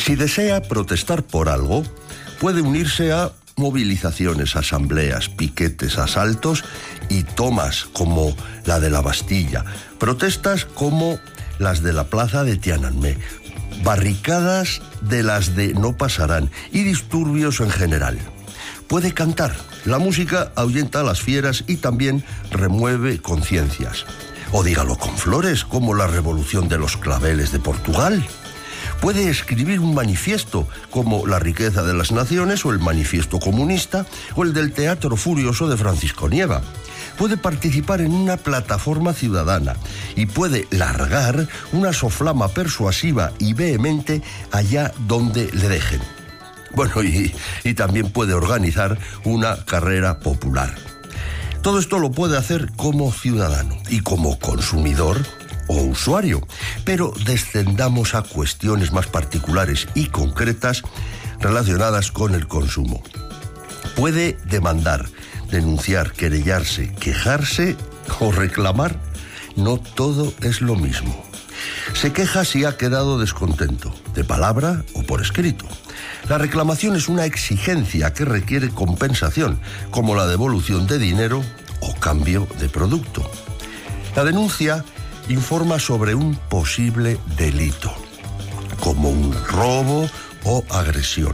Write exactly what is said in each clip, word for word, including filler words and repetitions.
Si desea protestar por algo, puede unirse a movilizaciones, asambleas, piquetes, asaltos y tomas como la de la Bastilla, protestas como las de la plaza de Tiananmen, barricadas de las de No Pasarán y disturbios en general. Puede cantar. La música ahuyenta a las fieras y también remueve conciencias. O dígalo con flores, como la revolución de los claveles de Portugal. Puede escribir un manifiesto, como La riqueza de las naciones o el manifiesto comunista o el del Teatro Furioso de Francisco Nieva. Puede participar en una plataforma ciudadana y puede largar una soflama persuasiva y vehemente allá donde le dejen. Bueno, y, y también puede organizar una carrera popular. Todo esto lo puede hacer como ciudadano y como consumidor o usuario, pero descendamos a cuestiones más particulares y concretas relacionadas con el consumo. Puede demandar, denunciar, querellarse, quejarse o reclamar. No todo es lo mismo. Se queja si ha quedado descontento, de palabra o por escrito. La reclamación es una exigencia que requiere compensación, como la devolución de dinero o cambio de producto. La denuncia informa sobre un posible delito, como un robo o agresión.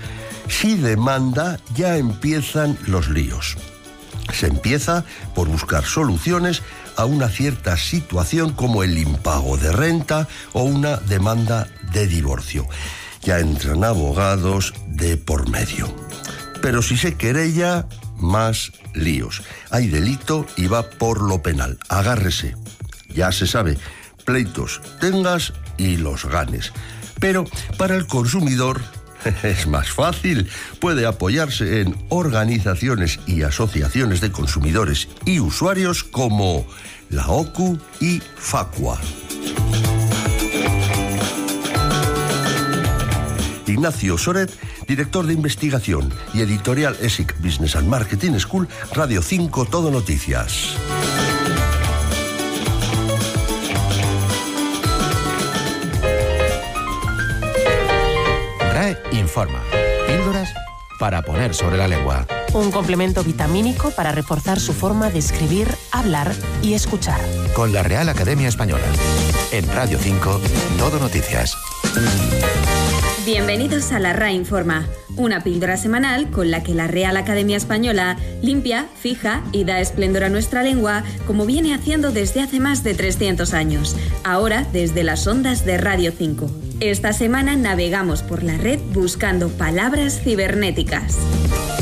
Si demanda, ya empiezan los líos. Se empieza por buscar soluciones a una cierta situación como el impago de renta o una demanda de divorcio. Ya entran abogados de por medio. Pero si se querella, más líos. Hay delito y va por lo penal. Agárrese. Ya se sabe, pleitos tengas y los ganes. Pero para el consumidor es más fácil. Puede apoyarse en organizaciones y asociaciones de consumidores y usuarios como la O C U y Facua. Ignacio Soret, director de investigación y editorial E S I C Business and Marketing School, Radio cinco Todo Noticias. RAE Informa. Píldoras para poner sobre la lengua. Un complemento vitamínico para reforzar su forma de escribir, hablar y escuchar. Con la Real Academia Española. En Radio cinco Todo Noticias. Bienvenidos a la RAE Informa, una píldora semanal con la que la Real Academia Española limpia, fija y da esplendor a nuestra lengua, como viene haciendo desde hace más de trescientos años, ahora desde las ondas de Radio cinco. Esta semana navegamos por la red buscando palabras cibernéticas.